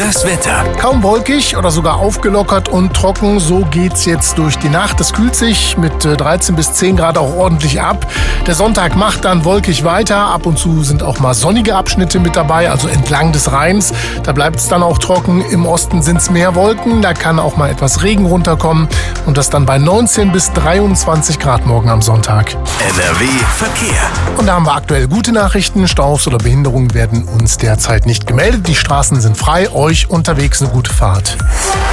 Das Wetter. Kaum wolkig oder sogar aufgelockert und trocken. So geht's jetzt durch die Nacht. Es kühlt sich mit 13 bis 10 Grad auch ordentlich ab. Der Sonntag macht dann wolkig weiter. Ab und zu sind auch mal sonnige Abschnitte mit dabei, also entlang des Rheins. Da bleibt es dann auch trocken. Im Osten sind es mehr Wolken. Da kann auch mal etwas Regen runterkommen. Und das dann bei 19 bis 23 Grad morgen am Sonntag. NRW Verkehr. Und da haben wir aktuell gute Nachrichten. Staus oder Behinderungen werden uns derzeit nicht gemeldet. Die Straßen sind frei. Euch unterwegs eine gute Fahrt.